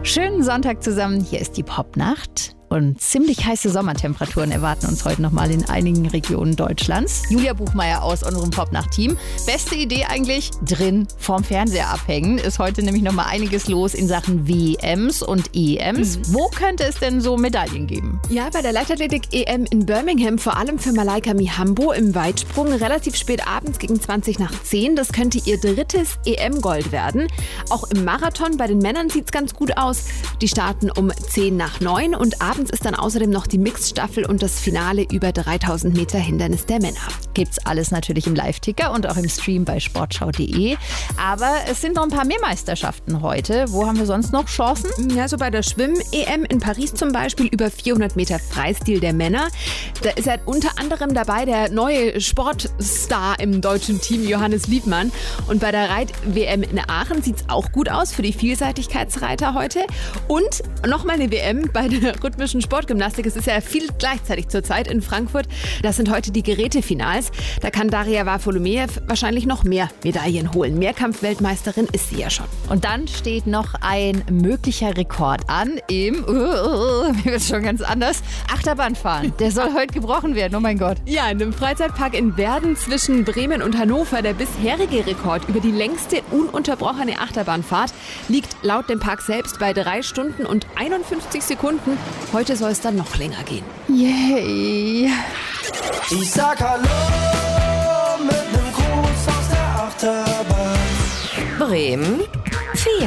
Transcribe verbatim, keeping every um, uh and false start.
Schönen Sonntag zusammen, hier ist die Popnacht. Und ziemlich heiße Sommertemperaturen erwarten uns heute nochmal in einigen Regionen Deutschlands. Julia Buchmeier aus unserem Popnacht-Team. Beste Idee eigentlich, drin vorm Fernseher abhängen. Ist heute nämlich nochmal einiges los in Sachen W Ms und E Ms. Mhm. Wo könnte es denn so Medaillen geben? Ja, bei der Leichtathletik-E M in Birmingham, vor allem für Malaika Mihambo im Weitsprung, relativ spät abends gegen zwanzig nach zehn. Das könnte ihr drittes E M-Gold werden. Auch im Marathon bei den Männern sieht es ganz gut aus. Die starten um zehn nach neun und abends ist dann außerdem noch die Mixed-Staffel und das Finale über dreitausend Meter Hindernis der Männer. Gibt's alles natürlich im Live-Ticker und auch im Stream bei sportschau punkt de. Aber es sind noch ein paar mehr Meisterschaften heute. Wo haben wir sonst noch Chancen? Ja, so bei der Schwimm-E M in Paris zum Beispiel über vierhundert Meter Freistil der Männer. Da ist halt unter anderem dabei der neue Sportstar im deutschen Team, Johannes Liebmann. Und bei der Reit-W M in Aachen sieht's auch gut aus für die Vielseitigkeitsreiter heute. Und nochmal eine W M bei der rhythmischen Sportgymnastik. Es ist ja viel gleichzeitig zurzeit in Frankfurt. Das sind heute die Gerätefinals. Da kann Daria Varfolomeev wahrscheinlich noch mehr Medaillen holen. Mehrkampf-Weltmeisterin ist sie ja schon. Und dann steht noch ein möglicher Rekord an im, uh, uh, mir wird schon ganz anders, Achterbahnfahren. Der soll heute gebrochen werden, oh mein Gott. Ja, in einem Freizeitpark in Werden zwischen Bremen und Hannover. Der bisherige Rekord über die längste ununterbrochene Achterbahnfahrt liegt laut dem Park selbst bei drei Stunden und einundfünfzig Sekunden. Heute soll es dann noch länger gehen. Yay! Ich sag Hallo mit nem Gruß aus der Achterbahn. Bremen